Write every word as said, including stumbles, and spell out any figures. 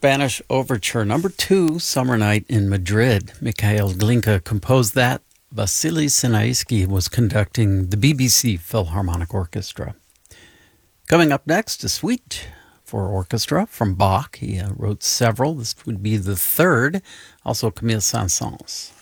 Spanish Overture, number two, Summer Night in Madrid. Mikhail Glinka composed that. Vasily Sinaisky was conducting the B B C Philharmonic Orchestra. Coming up next, a suite for orchestra from Bach. He uh, wrote several. This would be the third. Also Camille Saint-Saëns.